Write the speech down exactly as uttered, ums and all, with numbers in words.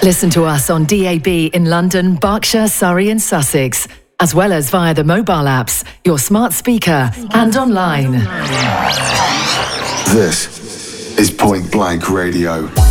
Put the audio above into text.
Listen to us on D A B in London, Berkshire, Surrey and Sussex, as well as via the mobile apps, your smart speaker and online. This is Point Blank Radio.